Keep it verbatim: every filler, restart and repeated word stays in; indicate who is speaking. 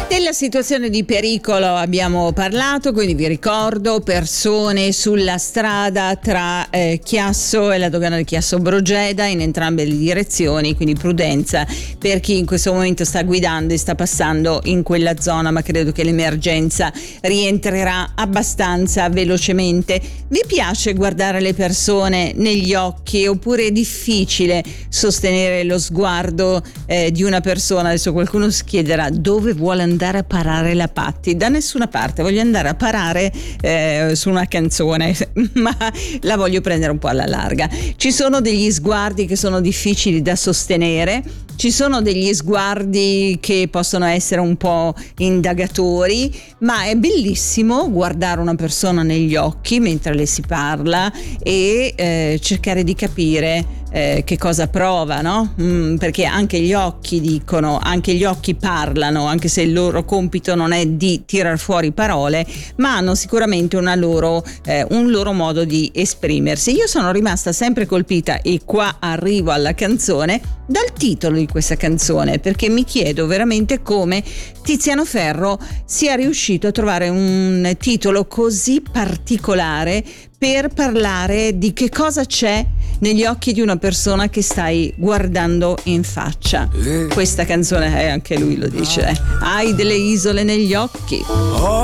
Speaker 1: Della situazione di pericolo abbiamo parlato, quindi vi ricordo persone sulla strada tra eh, Chiasso e la dogana di Chiasso Brogeda in entrambe le direzioni, quindi prudenza per chi in questo momento sta guidando e sta passando in quella zona, ma credo che l'emergenza rientrerà abbastanza velocemente. Vi piace guardare le persone negli occhi oppure è difficile sostenere lo sguardo eh, di una persona? Adesso qualcuno si chiederà dove vuole andare a parare la Patti. Da nessuna parte, voglio andare a parare eh, su una canzone, ma la voglio prendere un po' alla larga. Ci sono degli sguardi che sono difficili da sostenere, ci sono degli sguardi che possono essere un po' indagatori, ma è bellissimo guardare una persona negli occhi mentre le si parla e eh, cercare di capire eh, che cosa prova, no? Mm, perché anche gli occhi dicono, anche gli occhi parlano, anche se il loro compito non è di tirar fuori parole, ma hanno sicuramente una loro, eh, un loro modo di esprimersi. Io sono rimasta sempre colpita, e qua arrivo alla canzone, dal titolo di questa canzone, perché mi chiedo veramente come Tiziano Ferro sia riuscito a trovare un titolo così particolare per parlare di che cosa c'è negli occhi di una persona che stai guardando in faccia. Questa canzone è, anche lui lo dice, hai delle isole negli occhi.